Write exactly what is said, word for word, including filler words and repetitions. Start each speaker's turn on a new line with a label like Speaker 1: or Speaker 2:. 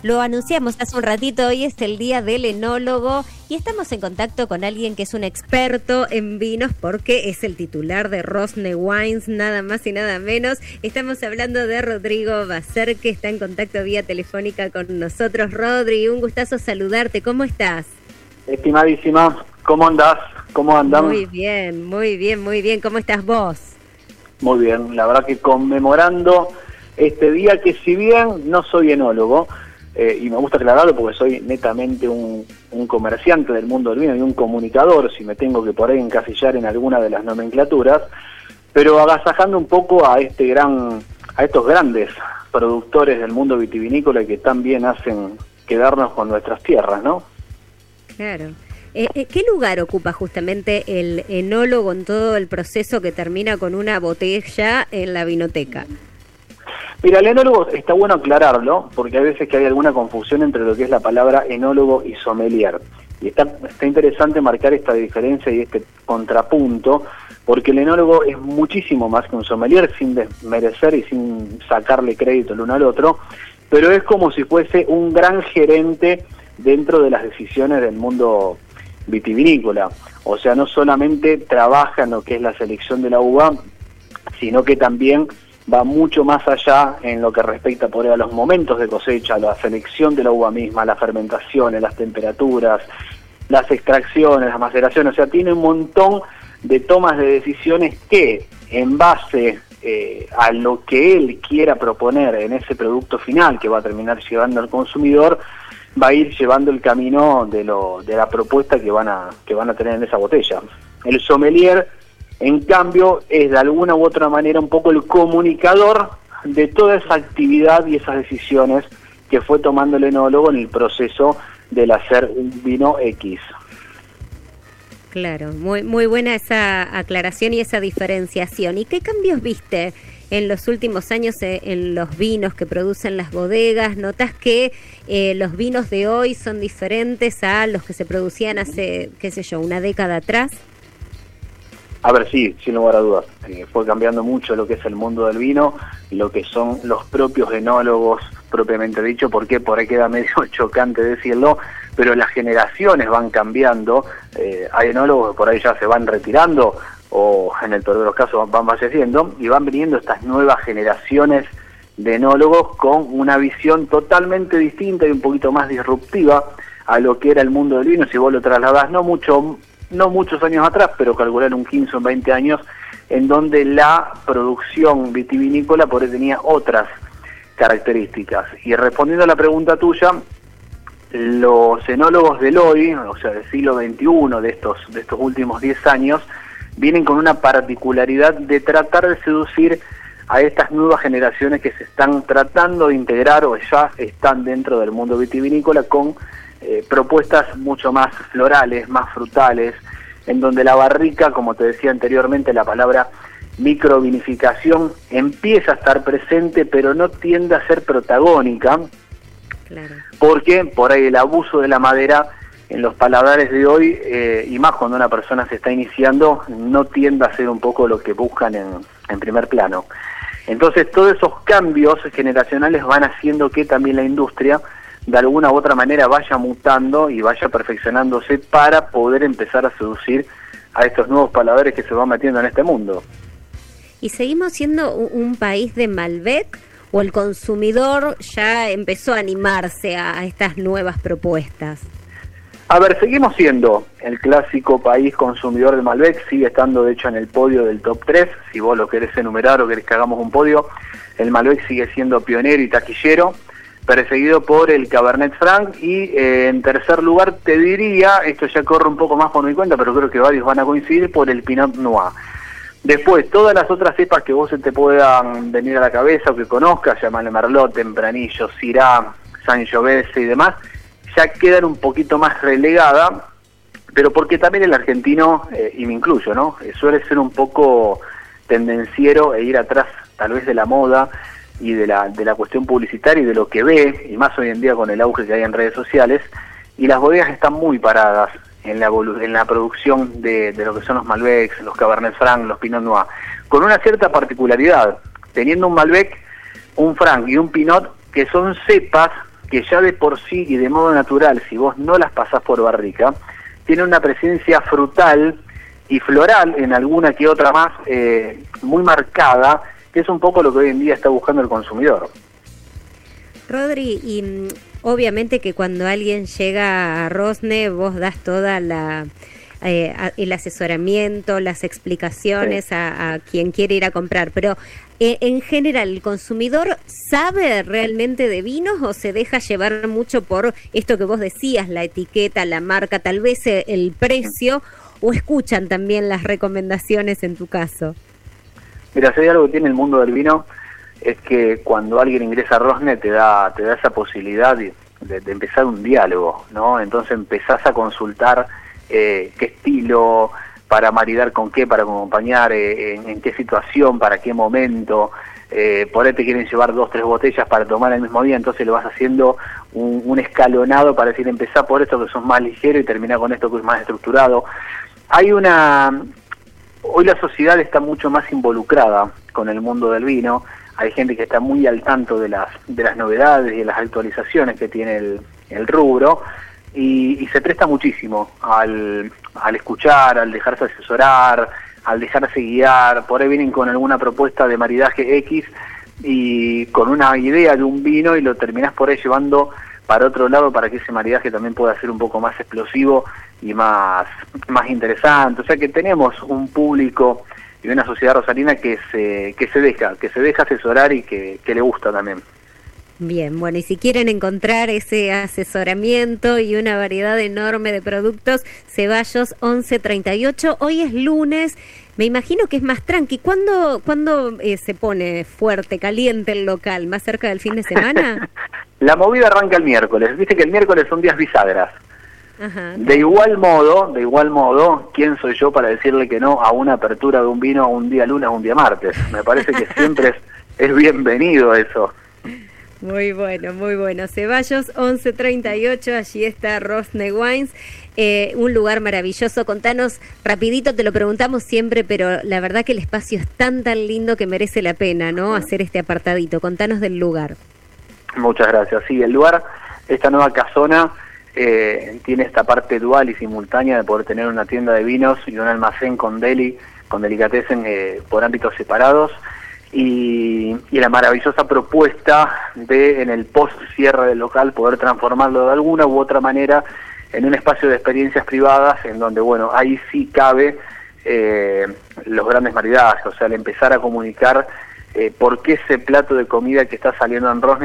Speaker 1: Lo anunciamos hace un ratito, hoy es el día del enólogo y estamos en contacto con alguien que es un experto en vinos porque es el titular de Rosne Wines, nada más y nada menos. Estamos hablando de Rodrigo Bacer, que está en contacto vía telefónica con nosotros. Rodri, un gustazo saludarte, ¿cómo estás?
Speaker 2: Estimadísima, ¿cómo andás? ¿Cómo andamos?
Speaker 1: Muy bien, muy bien, muy bien. ¿Cómo estás vos?
Speaker 2: Muy bien, la verdad que conmemorando este día que si bien no soy enólogo, eh, y me gusta aclararlo porque soy netamente un, un comerciante del mundo del vino y un comunicador, si me tengo que por ahí encasillar en alguna de las nomenclaturas, pero agasajando un poco a este gran, a estos grandes productores del mundo vitivinícola que tan bien hacen quedarnos con nuestras tierras, ¿no?
Speaker 1: Claro. Eh, ¿Qué lugar ocupa justamente el enólogo en todo el proceso que termina con una botella en la vinoteca?
Speaker 2: Mira, el enólogo está bueno aclararlo, porque hay veces que hay alguna confusión entre lo que es la palabra enólogo y sommelier. Y está, está interesante marcar esta diferencia y este contrapunto, porque el enólogo es muchísimo más que un sommelier, sin desmerecer y sin sacarle crédito el uno al otro, pero es como si fuese un gran gerente dentro de las decisiones del mundo vitivinícola. O sea, no solamente trabaja en lo que es la selección de la uva, sino que también va mucho más allá en lo que respecta por ahí a los momentos de cosecha, la selección de la uva misma, las fermentaciones, las temperaturas, las extracciones, las maceraciones. O sea, tiene un montón de tomas de decisiones que, en base eh, a lo que él quiera proponer en ese producto final que va a terminar llegando al consumidor, va a ir llevando el camino de lo de la propuesta que van a que van a tener en esa botella. El sommelier, en cambio, es de alguna u otra manera un poco el comunicador de toda esa actividad y esas decisiones que fue tomando el enólogo en el proceso del hacer un vino X.
Speaker 1: Claro, muy muy buena esa aclaración y esa diferenciación. ¿Y qué cambios viste en los últimos años eh, en los vinos que producen las bodegas? ¿Notas que eh, los vinos de hoy son diferentes a los que se producían hace, qué sé yo, una década atrás?
Speaker 2: A ver, sí, sin lugar a dudas. Eh, fue cambiando mucho lo que es el mundo del vino, lo que son los propios enólogos, propiamente dicho, porque por ahí queda medio chocante decirlo, pero las generaciones van cambiando. Eh, hay enólogos que por ahí ya se van retirando, o en el peor de los casos van falleciendo, y van viniendo estas nuevas generaciones de enólogos con una visión totalmente distinta y un poquito más disruptiva a lo que era el mundo del vino. Si vos lo trasladás no mucho no muchos años atrás, pero calcular un quince o veinte años, en donde la producción vitivinícola por ahí tenía otras características. Y respondiendo a la pregunta tuya, los enólogos del hoy, o sea del siglo veintiuno, de estos, de estos últimos diez años, vienen con una particularidad de tratar de seducir a estas nuevas generaciones que se están tratando de integrar o ya están dentro del mundo vitivinícola con eh, propuestas mucho más florales, más frutales, en donde la barrica, como te decía anteriormente, la palabra microvinificación empieza a estar presente, pero no tiende a ser protagónica, claro, porque por ahí el abuso de la madera en los paladares de hoy, eh, y más cuando una persona se está iniciando, no tiende a ser un poco lo que buscan en, en primer plano. Entonces todos esos cambios generacionales van haciendo que también la industria de alguna u otra manera vaya mutando y vaya perfeccionándose para poder empezar a seducir a estos nuevos paladares que se van metiendo en este mundo.
Speaker 1: ¿Y seguimos siendo un país de Malbec o el consumidor ya empezó a animarse a, a estas nuevas propuestas?
Speaker 2: A ver, seguimos siendo el clásico país consumidor de Malbec, sigue estando de hecho en el podio del top tres, si vos lo querés enumerar o querés que hagamos un podio, el Malbec sigue siendo pionero y taquillero, perseguido por el Cabernet Franc, y eh, en tercer lugar te diría, esto ya corre un poco más por mi cuenta, pero creo que varios van a coincidir, por el Pinot Noir. Después, todas las otras cepas que vos se te puedan venir a la cabeza o que conozcas, llamarle Merlot, Tempranillo, Syrah, Sangiovese y demás, ya quedan un poquito más relegada, pero porque también el argentino, eh, y me incluyo, ¿no? Eh, suele ser un poco tendenciero e ir atrás tal vez de la moda y de la de la cuestión publicitaria y de lo que ve, y más hoy en día con el auge que hay en redes sociales, y las bodegas están muy paradas en la en la producción de, de lo que son los Malbecs, los Cabernet Franc, los Pinot Noir, con una cierta particularidad, teniendo un Malbec, un Franc y un Pinot que son cepas que ya de por sí y de modo natural, si vos no las pasás por barrica, tiene una presencia frutal y floral en alguna que otra más eh, muy marcada, que es un poco lo que hoy en día está buscando el consumidor.
Speaker 1: Rodri, y mm, obviamente que cuando alguien llega a Rosne, vos das toda la eh, a, el asesoramiento, las explicaciones sí. a, a quien quiere ir a comprar, pero eh, en general, ¿el consumidor sabe realmente de vinos o se deja llevar mucho por esto que vos decías, la etiqueta, la marca, tal vez el precio, o escuchan también las recomendaciones en tu caso?
Speaker 2: Mira, si hay algo que tiene el mundo del vino, es que cuando alguien ingresa a Rosne te da te da esa posibilidad de, de, de empezar un diálogo, ¿no? Entonces empezás a consultar eh, qué estilo, para maridar con qué, para acompañar, eh, en, en qué situación, para qué momento. Eh, por ahí te quieren llevar dos, tres botellas para tomar el mismo día, entonces lo vas haciendo un, un escalonado para decir, empezá por esto que sos más ligero y terminá con esto que es más estructurado. Hay una... Hoy la sociedad está mucho más involucrada con el mundo del vino. Hay gente que está muy al tanto de las de las novedades y de las actualizaciones que tiene el, el rubro y, y se presta muchísimo al, al escuchar, al dejarse asesorar, al dejarse guiar. Por ahí vienen con alguna propuesta de maridaje X y con una idea de un vino y lo terminás por ahí llevando para otro lado para que ese maridaje también pueda ser un poco más explosivo y más, más interesante. O sea que tenemos un público y una sociedad rosarina que se que se deja, que se deja asesorar y que, que le gusta también.
Speaker 1: Bien, bueno, y si quieren encontrar ese asesoramiento y una variedad enorme de productos, Ceballos once treinta y ocho, hoy es lunes, me imagino que es más tranqui. ¿Cuándo, ¿cuándo eh, se pone fuerte, caliente el local? ¿Más cerca del fin de semana?
Speaker 2: La movida arranca el miércoles, viste que el miércoles son días bisagras.
Speaker 1: Ajá.
Speaker 2: De igual modo, de igual modo, ¿quién soy yo para decirle que no a una apertura de un vino un día lunes o un día martes? Me parece que siempre es, es bienvenido eso.
Speaker 1: Muy bueno, muy bueno. Ceballos once treinta y ocho, allí está Rosne Wines, eh, un lugar maravilloso. Contanos rapidito, te lo preguntamos siempre, pero la verdad que el espacio es tan tan lindo que merece la pena, ¿no? Hacer este apartadito. Contanos del lugar.
Speaker 2: Muchas gracias. Sí, el lugar, esta nueva casona, eh, tiene esta parte dual y simultánea de poder tener una tienda de vinos y un almacén con deli, con delicatessen eh, por ámbitos separados. Y, y la maravillosa propuesta de, en el post cierre del local, poder transformarlo de alguna u otra manera en un espacio de experiencias privadas, en donde, bueno, ahí sí cabe eh, los grandes maridajes, o sea, al empezar a comunicar eh, por qué ese plato de comida que está saliendo en Rosne